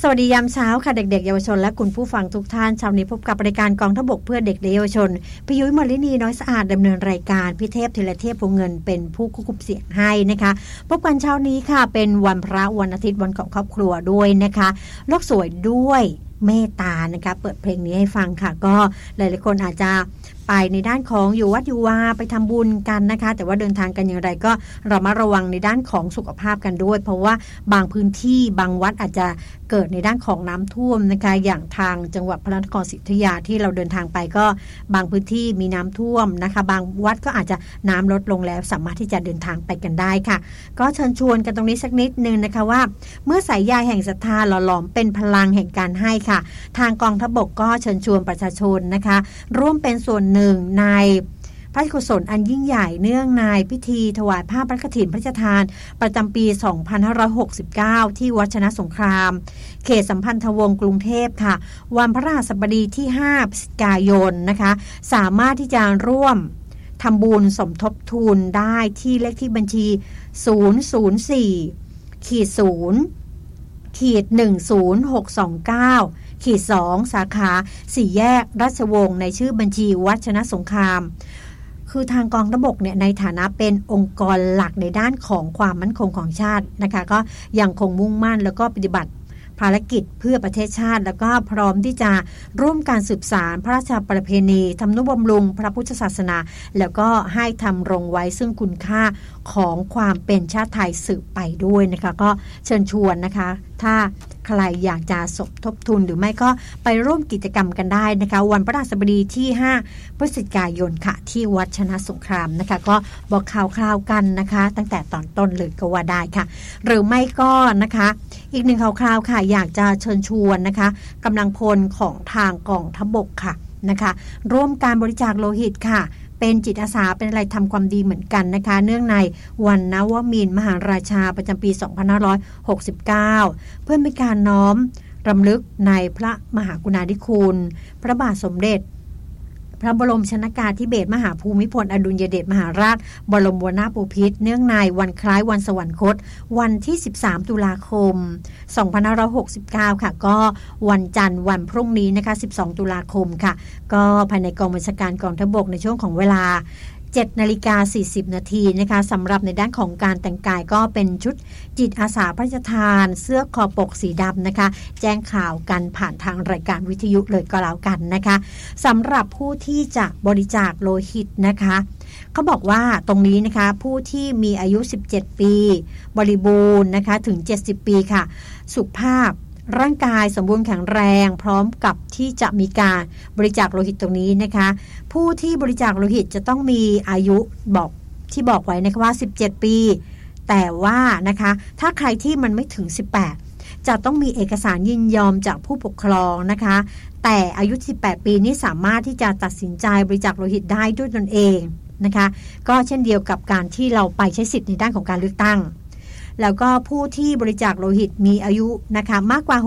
วัสดียามเช้าค่ะเด็กๆเยาวชนและคุณผู้ฟังทุกท่านเช้านี้พบกับรายการกองทัพบกเพื่อเด็กและเยาวชนพี่ยุ้ยมลินีน้อยสะอาดดำเนินรายการพี่เทพธีรเทพวงเงินเป็นผู้ควบคุมเสียงให้นะคะพบกันเช้านี้ค่ะเป็นวันพระวันอาทิตย์วันของครอบครัวด้วยนะคะโลกสวยด้วยเมตตานะคะเปิดเพลงนี้ให้ฟังค่ะก็หลายๆคนอาจจะไปในด้านของอยู่วัดอยู่วาไปทำบุญกันนะคะแต่ว่าเดินทางกันอย่างไรก็เรามาระวังในด้านของสุขภาพกันด้วยเพราะว่าบางพื้นที่บางวัดอาจจะเกิดในด้านของน้ำท่วมนะคะอย่างทางจังหวัดพระนครศรีอยุธยาที่เราเดินทางไปก็บางพื้นที่มีน้ำท่วมนะคะบางวัดก็อาจจะน้ำลดลงแล้วสามารถที่จะเดินทางไปกันได้ค่ะก็เชิญชวนกันตรงนี้สักนิดนึงนะคะว่าเมื่อสายใยแห่งศรัทธาหล่อหลอมเป็นพลังแห่งการให้ค่ะทางกองทัพบกก็เชิญชวนประชาชนนะคะร่วมเป็นส่วนหนึ่งในพระราชกุศลอันยิ่งใหญ่เนื่องในพิธีถวายผ้าพระกฐินพระราชทานประจำปี 2569 ที่วัดชนะสงครามเขตสัมพันธวงศ์กรุงเทพค่ะวันพฤหัสบดีที่ 5 พฤศจิกายนนะคะสามารถที่จะร่วมทำบุญสมทบทุนได้ที่เลขที่บัญชี 004-0-10629-2 สาขา4แยกราชวงศ์ในชื่อบัญชีวัดชนะสงครามคือทางกองทัพบกเนี่ยในฐานะเป็นองค์กรหลักในด้านของความมั่นคงของชาตินะคะก็ยังคงมุ่งมั่นแล้วก็ปฏิบัติภารกิจเพื่อประเทศชาติแล้วก็พร้อมที่จะร่วมการสืบสานพระราชประเพณีทำนุบำรุงพระพุทธศาสนาแล้วก็ให้ทำรงไว้ซึ่งคุณค่าของความเป็นชาติไทยสืบไปด้วยนะคะก็เชิญชวนนะคะถ้าใครอยากจะสมทบทุนหรือไม่ก็ไปร่วมกิจกรรมกันได้นะคะวันพฤหัสบดีที่ 5 พฤศจิกายนค่ะที่วัดชนะสงครามนะคะก็บอกข่าวๆกันนะคะตั้งแต่ตอนต้นเลยก็ว่าได้ค่ะหรือไม่ก็นะคะอีกหนึ่งข่าวๆค่ะอยากจะเชิญชวนนะคะกำลังพลของทางกองทัพบกค่ะนะคะร่วมการบริจาคโลหิตค่ะเป็นจิตอาสาเป็นอะไรทำความดีเหมือนกันนะคะเนื่องในวันนวมินทร์มหาราชาประจำปี 2569 เพื่อเป็นการน้อมรำลึกในพระมหากรุณาธิคุณพระบาทสมเด็จพระบรมชนกาธิเบศรมหาภูมิพลอดุลยเดชมหาราชบรมวนาถบพิตรเนื่องในวันคล้ายวันสวรรคตวันที่ 13 ตุลาคม 2569 ค่ะก็วันจันทร์วันพรุ่งนี้นะคะ 12 ตุลาคมค่ะก็ภายในกองบัญชาการกองทัพบกในช่วงของเวลา7:40 นาทีนะคะสำหรับในด้านของการแต่งกายก็เป็นชุดจิตอาสาพระราชทานเสื้อคอปกสีดำนะคะแจ้งข่าวกันผ่านทางรายการวิทยุเลยก็แล้วกันนะคะสำหรับผู้ที่จะบริจาคโลหิตนะคะเขาบอกว่าตรงนี้นะคะผู้ที่มีอายุ 17 ปีบริบูรณ์นะคะถึง 70 ปีค่ะสุขภาพร่างกายสมบูรณ์แข็งแรงพร้อมกับที่จะมีการบริจาคโลหิตตรงนี้นะคะผู้ที่บริจาคโลหิตจะต้องมีอายุบอกไว้นะคะว่า17 ปีแต่ว่านะคะถ้าใครที่มันไม่ถึง18จะต้องมีเอกสารยินยอมจากผู้ปกครองนะคะแต่อายุ18 ปีนี้สามารถที่จะตัดสินใจบริจาคโลหิตได้ด้วยตนเองนะคะก็เช่นเดียวกับการที่เราไปใช้สิทธิ์ในด้านของการเลือกตั้งแล้วก็ผู้ที่บริจาคโลหิตมีอายุนะคะมากกว่า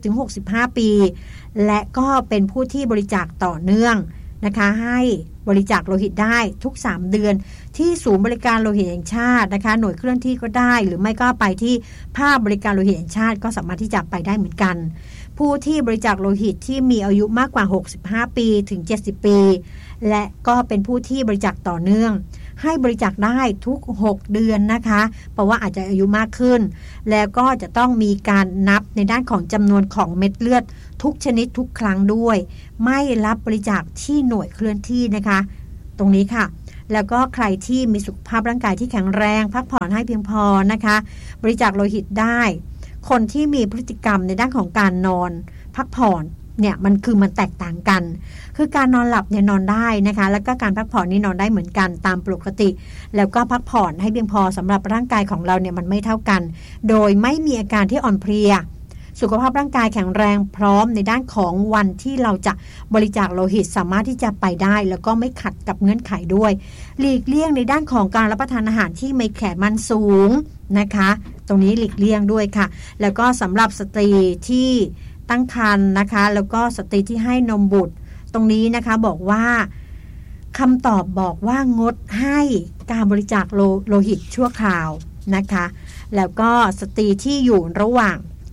60-65 ปีและก็เป็นผู้ที่บริจาคต่อเนื่องนะคะให้บริจาคโลหิตได้ทุก3เดือนที่ศูนย์บริการโลหิตแห่งชาตินะคะหน่วยเคลื่อนที่ก็ได้หรือไม่ก็ไปที่ภาคบริการโลหิตแห่งชาติก็สามารถที่จะไปได้เหมือนกันผู้ที่บริจาคโลหิตที่มีอายุมากกว่า65 ปีถึง70 ปีและก็เป็นผู้ที่บริจาคต่อเนื่องให้บริจาคได้ทุก6เดือนนะคะเพราะว่าอาจจะอายุมากขึ้นแล้วก็จะต้องมีการนับในด้านของจำนวนของเม็ดเลือดทุกชนิดทุกครั้งด้วยไม่รับบริจาคที่หน่วยเคลื่อนที่นะคะตรงนี้ค่ะแล้วก็ใครที่มีสุขภาพร่างกายที่แข็งแรงพักผ่อนให้เพียงพอนะคะบริจาคโลหิตได้คนที่มีพฤติกรรมในด้านของการนอนพักผ่อนเนี่ยมันแตกต่างกันคือการนอนหลับเนี่ยนอนได้นะคะแล้วก็การพักผ่อนนี่นอนได้เหมือนกันตามปกติแล้วก็พักผ่อนให้เพียงพอสำหรับร่างกายของเราเนี่ยมันไม่เท่ากันโดยไม่มีอาการที่อ่อนเพลียสุขภาพร่างกายแข็งแรงพร้อมในด้านของวันที่เราจะบริจาคโลหิตสามารถที่จะไปได้แล้วก็ไม่ขัดกับเงื่อนไขด้วยหลีกเลี่ยงในด้านของการรับประทานอาหารที่มีไขมันสูงนะคะตรงนี้หลีกเลี่ยงด้วยค่ะแล้วก็สำหรับสตรีที่ตั้งครรภ์นะคะแล้วก็สตรีที่ให้นมบุตรตรงนี้นะคะบอกว่าคำตอบบอกว่างดให้การบริจาคโลหิตชั่วคราวนะคะแล้วก็สตรีที่อยู่ระหว่าง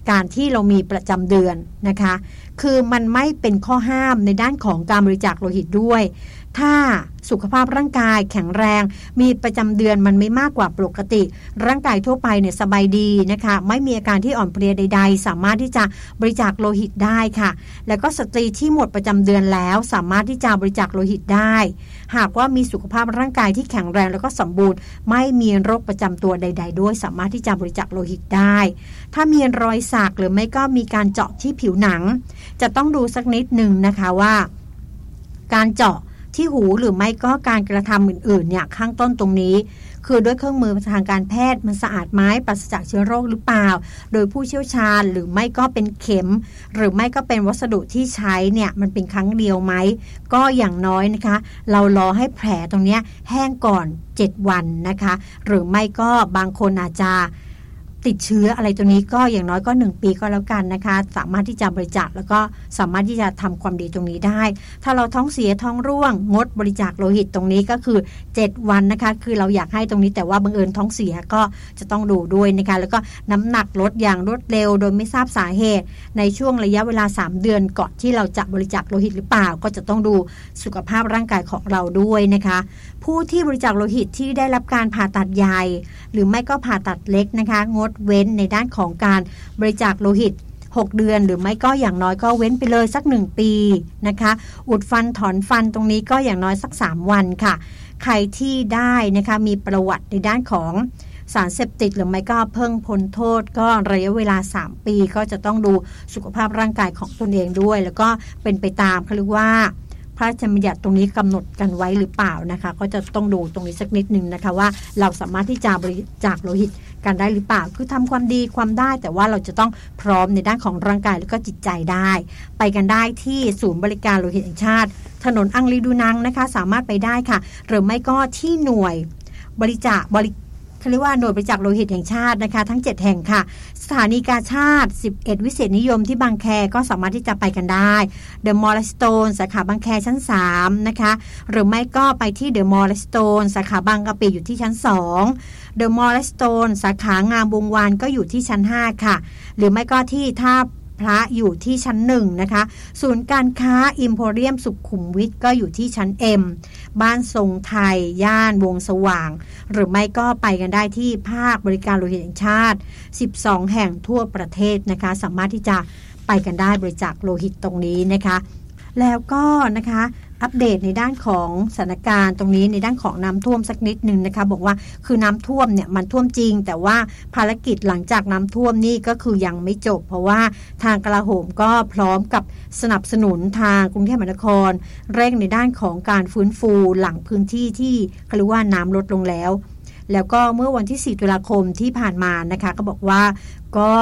การที่เรามีประจำเดือนนะคะคือมันไม่เป็นข้อห้ามในด้านของการบริจาคโลหิตด้วยถ้าสุขภาพร่างกายแข็งแรงมีประจำเดือนมันไม่มากกว่าปกติร่างกายทั่วไปเนี่ยสบายดีนะคะไม่มีอาการที่อ่อนเพลียใดๆสามารถที่จะบริจาคโลหิตได้ค่ะแล้วก็สตรีที่หมดประจำเดือนแล้วสามารถที่จะบริจาคโลหิตได้หากว่ามีสุขภาพร่างกายที่แข็งแรงแล้วก็สมบูรณ์ไม่มีโรคประจำตัวใดๆด้วยสามารถที่จะบริจาคโลหิตได้ถ้ามีรอยสักหรือไม่ก็มีการเจาะที่ผิวหนังจะต้องดูสักนิดนึงนะคะว่าการเจาะที่หูหรือไม่ก็การกระทำอื่นๆเนี่ยข้างต้นตรงนี้คือด้วยเครื่องมือทางการแพทย์มันสะอาดไหมปราศจากเชื้อโรคหรือเปล่าโดยผู้เชี่ยวชาญหรือไม่ก็เป็นเข็มหรือไม่ก็เป็นวัสดุที่ใช้เนี่ยมันเป็นครั้งเดียวไหมก็อย่างน้อยนะคะเรารอให้แผลตรงนี้แห้งก่อน7วันนะคะหรือไม่ก็บางคนอาจจะติดเชื้ออะไรตัวนี้ก็อย่างน้อยก็1ปีก็แล้วกันนะคะสามารถที่จะบริจาคแล้วก็สามารถที่จะทำความดีตรงนี้ได้ถ้าเราท้องเสียท้องร่วงงดบริจาคโลหิตตรงนี้ก็คือ7วันนะคะคือเราอยากให้ตรงนี้แต่ว่าบังเอิญท้องเสียก็จะต้องดูด้วยนะคะแล้วก็น้ำหนักลดอย่างรวดเร็วโดยไม่ทราบสาเหตุในช่วงระยะเวลา3เดือนก่อนที่เราจะบริจาคโลหิตหรือเปล่าก็จะต้องดูสุขภาพร่างกายของเราด้วยนะคะผู้ที่บริจาคโลหิตที่ได้รับการผ่าตัดใหญ่หรือไม่ก็ผ่าตัดเล็กนะคะงดเว้นในด้านของการบริจาคโลหิต6เดือนหรือไม่ก็อย่างน้อยก็เว้นไปเลยสัก1ปีนะคะอุดฟันถอนฟันตรงนี้ก็อย่างน้อยสัก3วันค่ะใครที่ได้นะคะมีประวัติในด้านของสารเสพติดหรือไม่ก็เพิ่งพ้นโทษก็ระยะเวลา3ปีก็จะต้องดูสุขภาพร่างกายของตนเองด้วยแล้วก็เป็นไปตามเขาเรียกว่าพระราชบัญญัติตรงนี้กำหนดกันไว้หรือเปล่านะคะก็จะต้องดูตรงนี้สักนิดนึงนะคะว่าเราสามารถที่จะบริจาคโลหิตกันได้หรือเปล่าคือทำความดีความได้แต่ว่าเราจะต้องพร้อมในด้านของร่างกายแล้วก็จิตใจได้ไปกันได้ที่ศูนย์บริการโลหิตแห่งชาติถนนอังรีดูนังนะคะสามารถไปได้ค่ะหรือไม่ก็ที่หน่วยบริจาคเขาเรียกว่าหน่วยบริจาคโลหิตแห่งชาตินะคะทั้ง7แห่งค่ะสถานีกาชาติ11วิเศษนิยมที่บางแคก็สามารถที่จะไปกันได้เดอะมอลล์สโตนสาขาบางแคชั้น3นะคะหรือไม่ก็ไปที่เดอะมอลล์สโตนสาขาบางกะปิอยู่ที่ชั้น2เดอะมอลล์สโตนสาขางามวงวานก็อยู่ที่ชั้น5ค่ะหรือไม่ก็ที่ท่าพระอยู่ที่ชั้น1นะคะศูนย์การค้าอิมโพเรียมสุขุมวิทก็อยู่ที่ชั้น M บ้านทรงไทยย่านวงสว่างหรือไม่ก็ไปกันได้ที่ภาคบริการโลหิตแห่งชาติ12แห่งทั่วประเทศนะคะสามารถที่จะไปกันได้บริจาคโลหิตตรงนี้นะคะแล้วก็นะคะอัปเดตในด้านของสถานการณ์ตรงนี้ในด้านของน้ำท่วมสักนิดนึงนะคะบอกว่าคือน้ำท่วมเนี่ยมันท่วมจริงแต่ว่าภารกิจหลังจากน้ำท่วมนี่ก็คือยังไม่จบเพราะว่าทางกลาโหมก็พร้อมกับสนับสนุนทางกรุงเทพมหานครเร่งในด้านของการฟื้นฟูหลังพื้นที่ที่เขาเรียกว่าน้ำลดลงแล้วก็เมื่อวันที่4ตุลาคมที่ผ่านมานะคะก็บอกว่าก็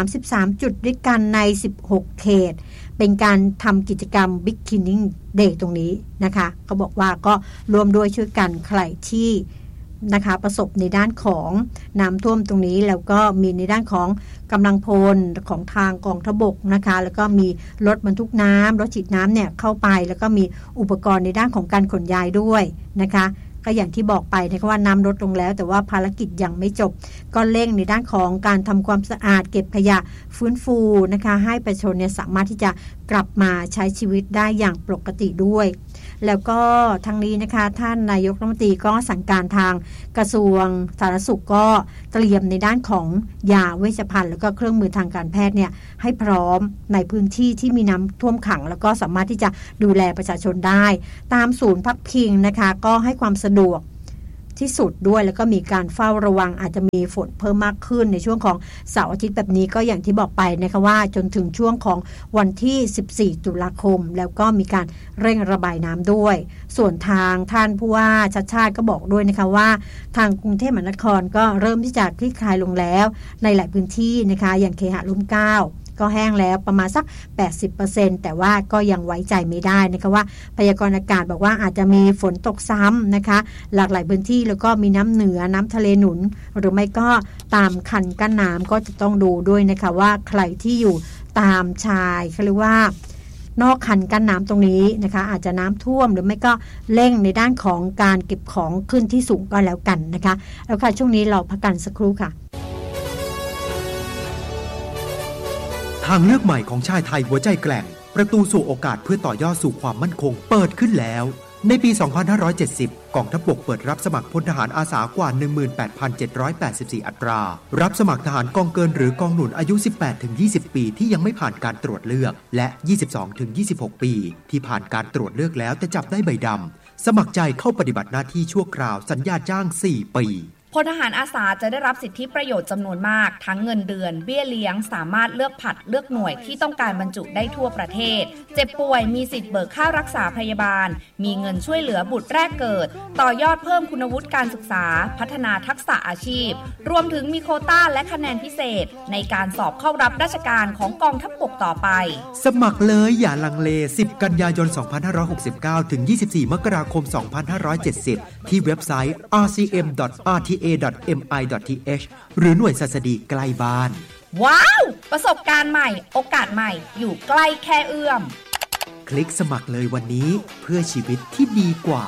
33จุดด้วยกันใน16เขตเป็นการทำกิจกรรม Big Cleaning Day ตรงนี้นะคะก็บอกว่าก็รวมด้วยช่วยกันใครที่นะคะประสบในด้านของน้ำท่วมตรงนี้แล้วก็มีในด้านของกำลังพลของทางกองทัพบกนะคะแล้วก็มีรถบรรทุกน้ำรถฉีดน้ำเนี่ยเข้าไปแล้วก็มีอุปกรณ์ในด้านของการขนย้ายด้วยนะคะก็อย่างที่บอกไปนะคะว่าน้ำลดลงแล้วแต่ว่าภารกิจยังไม่จบก็เร่งในด้านของการทำความสะอาดเก็บขยะฟื้นฟูนะคะให้ประชาชนเนี่ยสามารถที่จะกลับมาใช้ชีวิตได้อย่างปกติด้วยแล้วก็ทางนี้นะคะท่านนายกรัฐมนตรีก็สั่งการทางกระทรวงสาธารณสุขก็เตรียมในด้านของยาเวชภัณฑ์แล้วก็เครื่องมือทางการแพทย์เนี่ยให้พร้อมในพื้นที่ที่มีน้ำท่วมขังแล้วก็สามารถที่จะดูแลประชาชนได้ตามศูนย์พักพิงนะคะก็ให้ความสะดวกที่สุดด้วยแล้วก็มีการเฝ้าระวังอาจจะมีฝนเพิ่มมากขึ้นในช่วงของเสาร์อาทิตย์แบบนี้ก็อย่างที่บอกไปนะคะว่าจนถึงช่วงของวันที่14ตุลาคมแล้วก็มีการเร่งระบายน้ำด้วยส่วนทางท่านผู้ว่าชัชชาติก็บอกด้วยนะคะว่าทางกรุงเทพมหานครก็เริ่มที่จะคลี่คลายลงแล้วในหลายพื้นที่นะคะอย่างเคหะร่มเกล้าก็แห้งแล้วประมาณสัก 80% แต่ว่าก็ยังไว้ใจไม่ได้นะคะว่าพยากรณ์อากาศบอกว่าอาจจะมีฝนตกซ้ำนะคะหลากหลายพื้นที่แล้วก็มีน้ำเหนือน้ำทะเลหนุนหรือไม่ก็ตามคันกั้นน้ำก็จะต้องดูด้วยนะคะว่าใครที่อยู่ตามชายเขาเรียกว่านอกคันกั้นน้ำตรงนี้นะคะอาจจะน้ำท่วมหรือไม่ก็เร่งในด้านของการเก็บของขึ้นที่สูงก็แล้วกันนะคะแล้วค่ะช่วงนี้เราพักกันสักครู่ค่ะทางเลือกใหม่ของชายไทยหัวใจแกร่งประตูสู่โอกาสเพื่อต่อยอดสู่ความมั่นคงเปิดขึ้นแล้วในปี 2570 กองทัพบกเปิดรับสมัครพลทหารอาสากว่า 18,784 อัตรารับสมัครทหารกองเกินหรือกองหนุนอายุ 18-20 ปีที่ยังไม่ผ่านการตรวจเลือกและ 22-26 ปีที่ผ่านการตรวจเลือกแล้วแต่จับได้ใบดำสมัครใจเข้าปฏิบัติหน้าที่ชั่วคราวสัญญาจ้าง 4 ปีพลทหารอาสาจะได้รับสิทธิประโยชน์จำนวนมากทั้งเงินเดือนเบี้ยเลี้ยงสามารถเลือกผัดเลือกหน่วยที่ต้องการบรรจุได้ทั่วประเทศเจ็บป่วยมีสิทธิ์เบิกค่ารักษาพยาบาลมีเงินช่วยเหลือบุตรแรกเกิดต่อยอดเพิ่มคุณวุฒิการศึกษาพัฒนาทักษะอาชีพรวมถึงมีโควต้าและคะแนนพิเศษในการสอบเข้ารับราชการของกองทัพบกต่อไปสมัครเลยอย่าลังเล10 กันยายน 2569 ถึง 24 มกราคม 2570 ที่เว็บไซต์ rcm.rta.mi.th หรือหน่วยศัสดีใกล้บ้านว้าวประสบการณ์ใหม่โอกาสใหม่อยู่ใกล้แค่เอื้อมคลิกสมัครเลยวันนี้เพื่อชีวิตที่ดีกว่า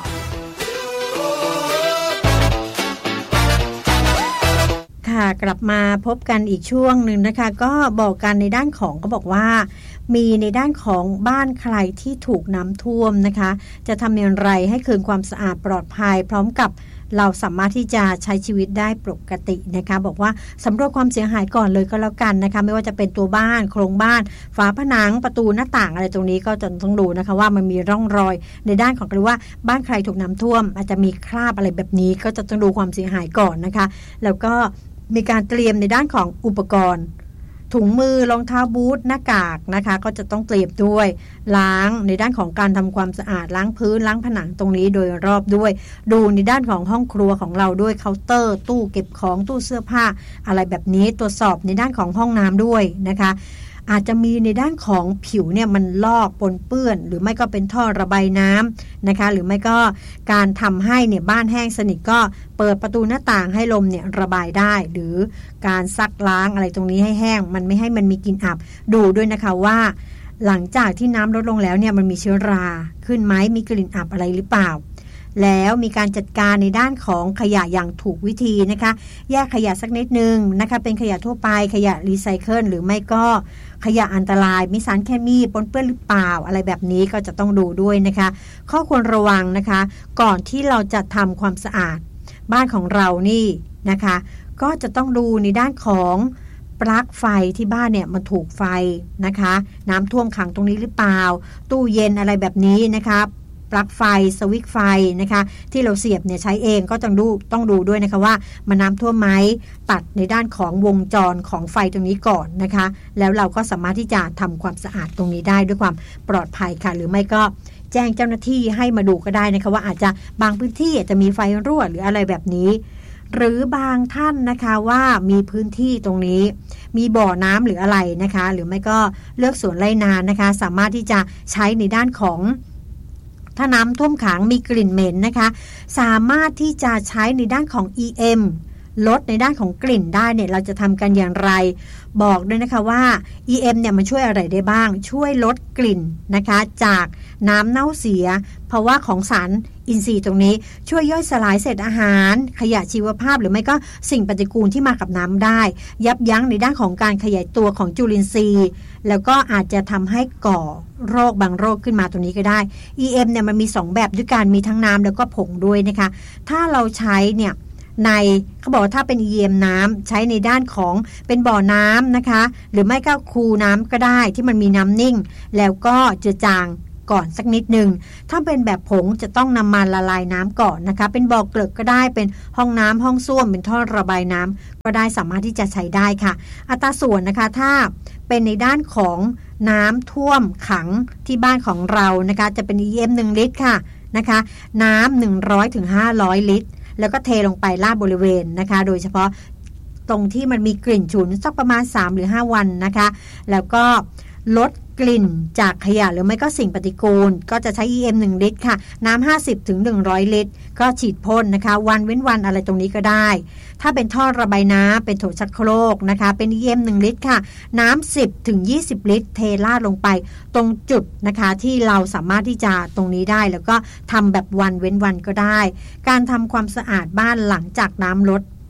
ค่ะกลับมาพบกันอีกช่วงหนึ่งนะคะก็บอกกันในด้านของก็บอกว่ามีในด้านของบ้านใครที่ถูกน้ำท่วมนะคะจะทำอย่างไรให้คืนความสะอาดปลอดภัยพร้อมกับเราสามารถที่จะใช้ชีวิตได้ปกตินะคะบอกว่าสำรวจความเสียหายก่อนเลยก็แล้วกันนะคะไม่ว่าจะเป็นตัวบ้านโครงบ้านฝาผนังประตูหน้าต่างอะไรตรงนี้ก็จะต้องดูนะคะว่ามันมีร่องรอยในด้านของหรือว่าบ้านใครถูกน้ำท่วมอาจจะมีคราบอะไรแบบนี้ก็จะต้องดูความเสียหายก่อนนะคะแล้วก็มีการเตรียมในด้านของอุปกรณ์ถุงมือรองเท้าบูทหน้ากากนะคะก็จะต้องเตรียมด้วยล้างในด้านของการทำความสะอาดล้างพื้นล้างผนังตรงนี้โดยรอบด้วยดูในด้านของห้องครัวของเราด้วยเคาน์เตอร์ตู้เก็บของตู้เสื้อผ้าอะไรแบบนี้ตรวจสอบในด้านของห้องน้ำด้วยนะคะอาจจะมีในด้านของผิวเนี่ยมันลอกปนเปื้อนหรือไม่ก็เป็นท่อระบายน้ำนะคะหรือไม่ก็การทำให้เนี่ยบ้านแห้งสนิทก็เปิดประตูหน้าต่างให้ลมเนี่ยระบายได้หรือการซักล้างอะไรตรงนี้ให้แห้งมันไม่ให้มันมีกลิ่นอับดูด้วยนะคะว่าหลังจากที่น้ำลดลงแล้วเนี่ยมันมีเชื้อราขึ้นไหมมีกลิ่นอับอะไรหรือเปล่าแล้วมีการจัดการในด้านของขยะอย่างถูกวิธีนะคะแยกขยะสักนิดนึงนะคะเป็นขยะทั่วไปขยะรีไซเคิลหรือไม่ก็ขยะอันตรายมีสารเคมีปนเปื้อนหรือเปล่าอะไรแบบนี้ก็จะต้องดูด้วยนะคะข้อควรระวังนะคะก่อนที่เราจะทำความสะอาดบ้านของเรานี่นะคะก็จะต้องดูในด้านของปลั๊กไฟที่บ้านเนี่ยมันถูกไฟนะคะน้ำท่วมขังตรงนี้หรือเปล่าตู้เย็นอะไรแบบนี้นะคะปลั๊กไฟสวิตช์ไฟนะคะที่เราเสียบเนี่ยใช้เองก็ต้องดูด้วยนะคะว่ามันน้ำท่วมไหมตัดในด้านของวงจรของไฟตรงนี้ก่อนนะคะแล้วเราก็สามารถที่จะทำความสะอาดตรงนี้ได้ด้วยความปลอดภัยค่ะหรือไม่ก็แจ้งเจ้าหน้าที่ให้มาดูก็ได้นะคะว่าอาจจะบางพื้นที่อาจจะมีไฟรั่วหรืออะไรแบบนี้หรือบางท่านนะคะว่ามีพื้นที่ตรงนี้มีบ่อน้ำหรืออะไรนะคะหรือไม่ก็เลือกสวนไร่นานะคะสามารถที่จะใช้ในด้านของถ้าน้ำท่วมขังมีกลิ่นเหม็นนะคะสามารถที่จะใช้ในด้านของ EM ลดในด้านของกลิ่นได้เนี่ยเราจะทำกันอย่างไรบอกด้วยนะคะว่า EM เนี่ยมันช่วยอะไรได้บ้างช่วยลดกลิ่นนะคะจากน้ำเน่าเสียเพราะว่าของสารอินทรีย์ตรงนี้ช่วยย่อยสลายเศษอาหารขยะชีวภาพหรือไม่ก็สิ่งปฏิกูลที่มากับน้ำได้ยับยั้งในด้านของการขยายตัวของจุลินทรีย์แล้วก็อาจจะทำให้ก่อโรคบางโรคขึ้นมาตรงนี้ก็ได้ EM เนี่ยมันมี2แบบด้วยกันมีทั้งน้ำแล้วก็ผงด้วยนะคะถ้าเราใช้เนี่ยในเขาบอกว่าถ้าเป็น EM น้ำใช้ในด้านของเป็นบ่อน้ำนะคะหรือไม่ก็คูน้ำก็ได้ที่มันมีน้ำนิ่งแล้วก็เจือจางก่อนสักนิดนึงถ้าเป็นแบบผงจะต้องนำมาละลายน้ำก่อนนะคะเป็นบ่อเกลอะก็ได้เป็นห้องน้ำห้องส้วมเป็นท่อระบายน้ำก็ได้สามารถที่จะใช้ได้ค่ะอัตราส่วนนะคะถ้าเป็นในด้านของน้ำท่วมขังที่บ้านของเรานะคะจะเป็น EM 1 ลิตรค่ะนะคะน้ำ100 ถึง 500 ลิตรแล้วก็เทลงไปลาดบริเวณนะคะโดยเฉพาะตรงที่มันมีกลิ่นฉุนสักประมาณ3 หรือ 5 วันนะคะแล้วก็ลดกลิ่นจากขยะหรือไม่ก็สิ่งปฏิกูลก็จะใช้ EM 1 ลิตรค่ะน้ำ50 ถึง 100 ลิตรก็ฉีดพ่นนะคะวันเว้นวันอะไรตรงนี้ก็ได้ถ้าเป็นท่อระบายน้ำเป็นโถชักโครกนะคะเป็น EM 1 ลิตรค่ะน้ำ10 ถึง 20 ลิตรเทราดลงไปตรงจุดนะคะที่เราสามารถที่จะตรงนี้ได้แล้วก็ทำแบบวันเว้นวันก็ได้การทำความสะอาดบ้านหลังจากน้ำลด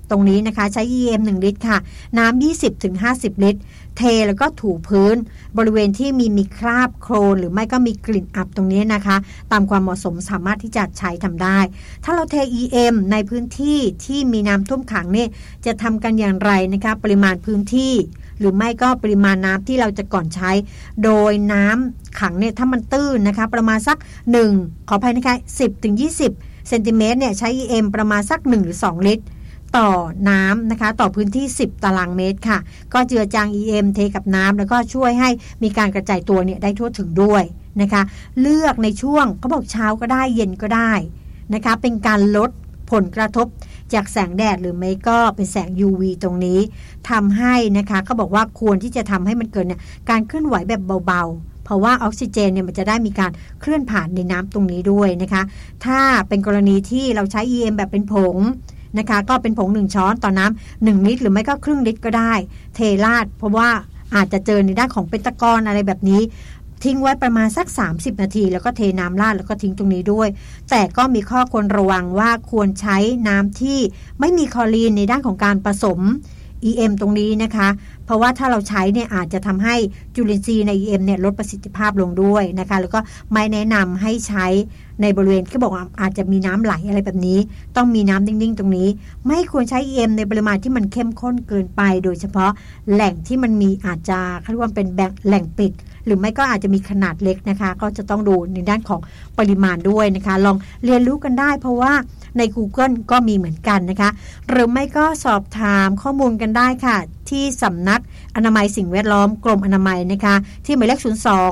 ตรงนี้นะคะใช้ EM 1 ลิตรค่ะน้ำ 20-50 ลิตรเทแล้วก็ถูพื้นบริเวณที่มีคราบโคลนหรือไม่ก็มีกลิ่นอับตรงนี้นะคะตามความเหมาะสมสามารถที่จะใช้ทำได้ถ้าเราเท EM ในพื้นที่ที่มีน้ำท่วมขังเนี่ยจะทำกันอย่างไรนะคะปริมาณพื้นที่หรือไม่ก็ปริมาณน้ำที่เราจะก่อนใช้โดยน้ำขังเนี่ยถ้ามันตื้นนะคะประมาณสัก1ขออภัยนะคะ10-20 เซนติเมตรเนี่ยใช้ EM ประมาณสัก1หรือ2ลิตรต่อน้ำนะคะต่อพื้นที่10ตารางเมตรค่ะก็เจือจาง EM เทกับน้ำแล้วก็ช่วยให้มีการกระจายตัวเนี่ยได้ทั่วถึงด้วยนะคะเลือกในช่วงเขาบอกเช้าก็ได้เย็นก็ได้นะคะเป็นการลดผลกระทบจากแสงแดดหรือไม่ก็เป็นแสง UV ตรงนี้ทำให้นะคะเขาบอกว่าควรที่จะทำให้มันเกิดเนี่ยการเคลื่อนไหวแบบเบาๆเพราะว่าออกซิเจนเนี่ยมันจะได้มีการเคลื่อนผ่านในน้ำตรงนี้ด้วยนะคะถ้าเป็นกรณีที่เราใช้ EM แบบเป็นผงนะคะก็เป็นผง1ช้อนต่อน้ำ1ลิตรหรือไม่ก็ครึ่งลิตรก็ได้เทราดเพราะว่าอาจจะเจอในด้านของเป็นตะกอนอะไรแบบนี้ทิ้งไว้ประมาณสัก30นาทีแล้วก็เทน้ำราดแล้วก็ทิ้งตรงนี้ด้วยแต่ก็มีข้อควรระวังว่าควรใช้น้ำที่ไม่มีคลอรีนในด้านของการผสม EM ตรงนี้นะคะเพราะว่าถ้าเราใช้เนี่ยอาจจะทำให้จุลินทรีย์ใน EM เนี่ยลดประสิทธิภาพลงด้วยนะคะแล้วก็ไม่แนะนำให้ใช้ในบริเวณที่บอกว่าอาจจะมีน้ำไหลอะไรแบบนี้ต้องมีน้ำนิ่งๆตรงนี้ไม่ควรใช้ EM ในปริมาณที่มันเข้มข้นเกินไปโดยเฉพาะแหล่งที่มันมีอาจจะเขาเรียกว่าเป็นแหล่งปิดหรือไม่ก็อาจจะมีขนาดเล็กนะคะก็จะต้องดูในด้านของปริมาณด้วยนะคะลองเรียนรู้กันได้เพราะว่าใน Google ก็มีเหมือนกันนะคะหรือไม่ก็สอบถามข้อมูลกันได้ค่ะที่สำนักอนามัยสิ่งแวดล้อมกรมอนามัยนะคะที่หมายเลข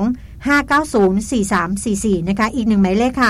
02-590-4344นะคะอีก1หมายเลขค่ะ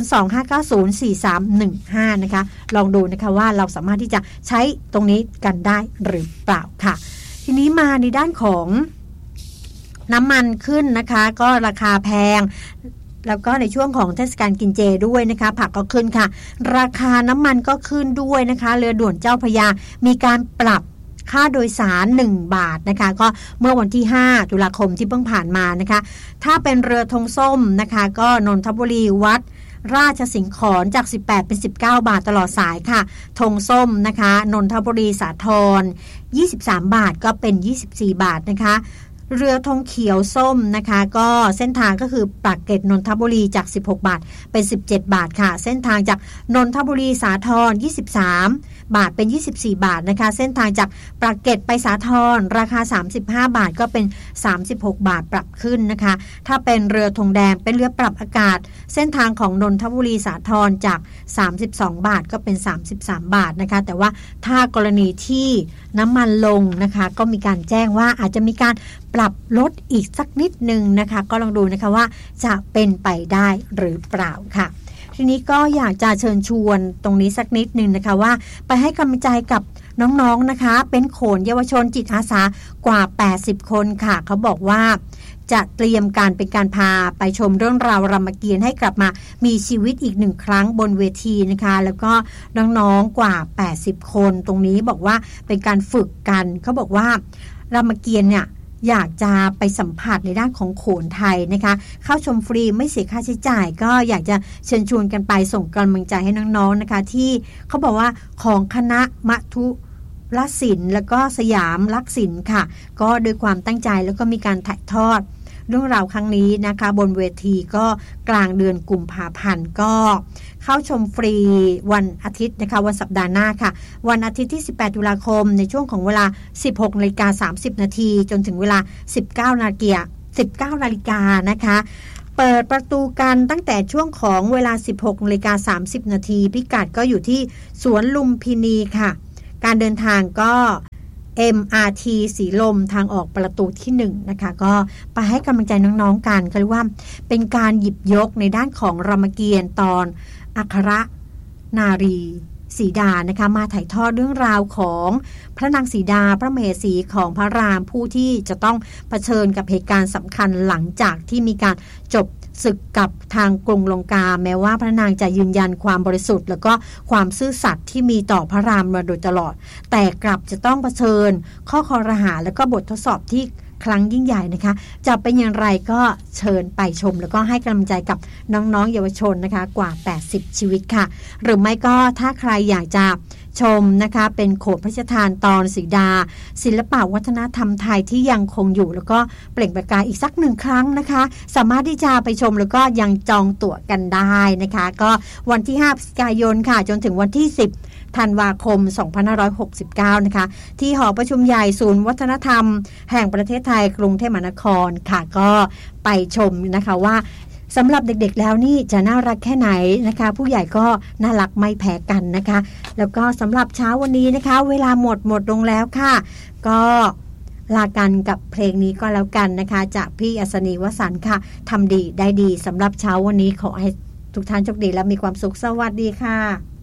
02-590-4315นะคะลองดูนะคะว่าเราสามารถที่จะใช้ตรงนี้กันได้หรือเปล่าค่ะทีนี้มาในด้านของน้ำมันขึ้นนะคะก็ราคาแพงแล้วก็ในช่วงของเทศกาลกินเจด้วยนะคะผักก็ขึ้นค่ะราคาน้ำมันก็ขึ้นด้วยนะคะเรือด่วนเจ้าพระยามีการปรับค่าโดยสาร1บาทนะคะก็เมื่อวันที่5ตุลาคมที่เพิ่งผ่านมานะคะถ้าเป็นเรือธงส้มนะคะก็นนทบุรีวัดราชสิงห์ขอนจาก18เป็น19บาทตลอดสายค่ะธงส้มนะคะนนทบุรีสาทร23บาทก็เป็น24บาทนะคะเรือธงเขียวส้มนะคะก็เส้นทางก็คือปากเกร็ดนนทบุรีจาก16บาทเป็น17บาทค่ะเส้นทางจากนนทบุรีสาทร23บาทเป็น24บาทนะคะเส้นทางจากปากเกร็ดไปสาทรราคา35บาทก็เป็น36บาทปรับขึ้นนะคะถ้าเป็นเรือธงแดงเป็นเรือปรับอากาศเส้นทางของนนทบุรีสาทรจาก32บาทก็เป็น33บาทนะคะแต่ว่าถ้ากรณีที่น้ำมันลงนะคะก็มีการแจ้งว่าอาจจะมีการปรับลดอีกสักนิดนึงนะคะก็ลองดูนะคะว่าจะเป็นไปได้หรือเปล่าค่ะทีนี้ก็อยากจะเชิญชวนตรงนี้สักนิดนึงนะคะว่าไปให้กำลังใจกับน้องๆนะคะเป็นโขนเยาวชนจิตอาสากว่า80คนค่ะเขาบอกว่าจะเตรียมการเป็นการพาไปชมเรื่องราวรามเกียรติ์ให้กลับมามีชีวิตอีก1ครั้งบนเวทีนะคะแล้วก็น้องๆกว่า80คนตรงนี้บอกว่าเป็นการฝึกกันเขาบอกว่ารามเกียรติ์เนี่ยอยากจะไปสัมผัสในด้านของโขนไทยนะคะเข้าชมฟรีไม่เสียค่าใช้จ่ายก็อยากจะเชิญชวนกันไปส่งกำลังใจให้น้องๆนะคะที่เขาบอกว่าของคณะมัทุรศิลป์แล้วก็สยามลักษิณค่ะก็โดยความตั้งใจแล้วก็มีการถ่ายทอดเรื่องราวครั้งนี้นะคะบนเวทีก็กลางเดือนกุมภาพันธ์ก็เข้าชมฟรีวันอาทิตย์นะคะวันสัปดาห์หน้าค่ะวันอาทิตย์ที่18ตุลาคมในช่วงของเวลา 16:30 น.จนถึงเวลา 19:00 น.นะคะเปิดประตูกันตั้งแต่ช่วงของเวลา 16:30 น.พิกัดก็อยู่ที่สวนลุมพินีค่ะการเดินทางก็ MRT สีลมทางออกประตูที่1นะคะก็ไปให้กำลังใจน้องๆกันก็เรียกว่าเป็นการหยิบยกในด้านของรามเกียรติ์ตอนอัครนารีสีดานะคะมาถ่ายทอดเรื่องราวของพระนางสีดาพระมเหสีของพระรามผู้ที่จะต้องเผชิญกับเหตุการณ์สำคัญหลังจากที่มีการจบศึกกับทางกรุงลงกาแม้ว่าพระนางจะยืนยันความบริสุทธิ์แล้วก็ความซื่อสัตย์ที่มีต่อพระรามมาโดยตลอดแต่กลับจะต้องเผชิญข้อคอรหาแล้วก็บททดสอบที่ครั้งยิ่งใหญ่นะคะจะเป็นอย่างไรก็เชิญไปชมแล้วก็ให้กำลังใจกับน้องๆเยาวชนนะคะกว่า80ชีวิตค่ะหรือไม่ก็ถ้าใครอยากจะชมนะคะเป็นโขนพระราชทานตอนสีดาศิลปวัฒนธรรมไทยที่ยังคงอยู่แล้วก็เปล่งประกายอีกสัก1ครั้งนะคะสามารถที่จะไปชมแล้วก็ยังจองตั๋วกันได้นะคะก็วันที่5พฤศจิกายนค่ะจนถึงวันที่10ธันวาคม2569นะคะที่หอประชุมใหญ่ศูนย์วัฒนธรรมแห่งประเทศไทยกรุงเทพมหานครค่ะก็ไปชมนะคะว่าสำหรับเด็กๆแล้วนี่จะน่ารักแค่ไหนนะคะผู้ใหญ่ก็น่ารักไม่แพ้กันนะคะแล้วก็สำหรับเช้าวันนี้นะคะเวลาหมดลงแล้วค่ะก็ลากันกับเพลงนี้ก็แล้วกันนะคะจากพี่อัศนีวสันต์ค่ะทำดีได้ดีสำหรับเช้าวันนี้ขอให้ทุกท่านโชคดีและมีความสุขสวัสดีค่ะ